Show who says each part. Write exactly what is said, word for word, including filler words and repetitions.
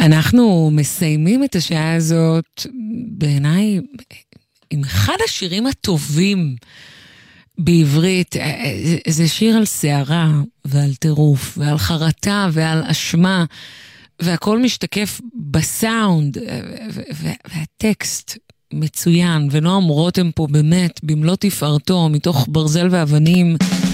Speaker 1: אנחנו מסיימים את השעה הזאת, בעיניי, עם אחד השירים הטובים בעברית. זה שיר על שערה ועל טירוף ועל חרטה ועל אשמה, והכל משתקף בסאונד, והטקסט מצוין, ונועם רותם פה באמת במלוא תפארתו, מתוך ברזל ואבנים.